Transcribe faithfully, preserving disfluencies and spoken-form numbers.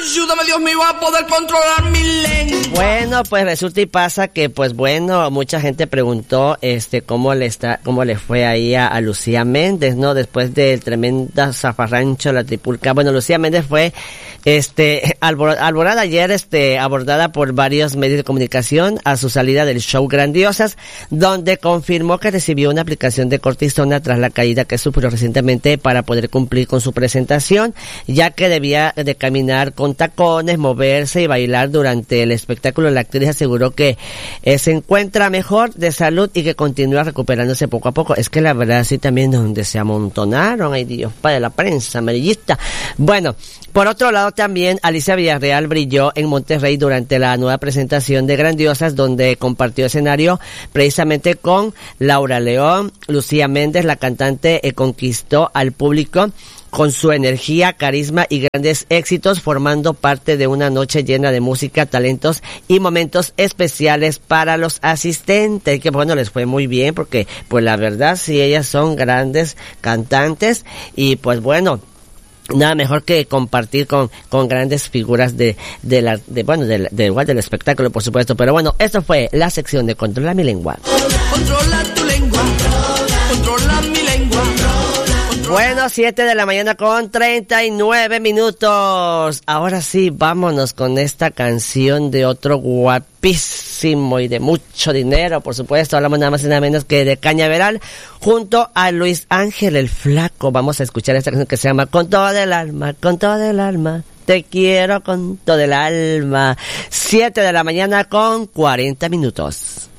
Ayúdame, Dios mío, a poder controlar mi lengua. Bueno, pues resulta y pasa que, pues bueno, mucha gente preguntó, este, cómo le está, cómo le fue ahí a, a Lucía Méndez, ¿no? Después del tremenda zafarrancho, la tripulca. Bueno, Lucía Méndez fue, este, alborada ayer, este, abordada por varios medios de comunicación a su salida del show Grandiosas, donde confirmó que recibió una aplicación de cortisona tras la caída que sufrió recientemente para poder cumplir con su presentación, ya que debía de caminar con tacones, moverse y bailar durante el espectáculo. La actriz aseguró que eh, se encuentra mejor de salud y que continúa recuperándose poco a poco. Es que la verdad sí también donde se amontonaron, ay Dios, para la prensa amarillista. Bueno, por otro lado también Alicia Villarreal brilló en Monterrey durante la nueva presentación de Grandiosas, donde compartió escenario precisamente con Laura León. Lucía Méndez, la cantante, eh, conquistó al público con su energía, carisma y grandes éxitos, formando parte de una noche llena de música, talentos y momentos especiales para los asistentes. Que bueno, les fue muy bien porque, pues la verdad, sí, ellas son grandes cantantes y pues bueno, nada mejor que compartir con con grandes figuras de de la de bueno de, de igual del espectáculo, por supuesto. Pero bueno, esto fue la sección de Controla mi lengua. Controla tu lengua, controla mi lengua. Bueno, siete de la mañana con treinta y nueve minutos. Ahora sí, vámonos con esta canción de otro guapísimo y de mucho dinero, por supuesto. Hablamos nada más y nada menos que de Cañaveral, junto a Luis Ángel el Flaco. Vamos a escuchar esta canción que se llama Con todo el alma, con todo el alma. Te quiero con todo el alma. siete de la mañana con cuarenta minutos.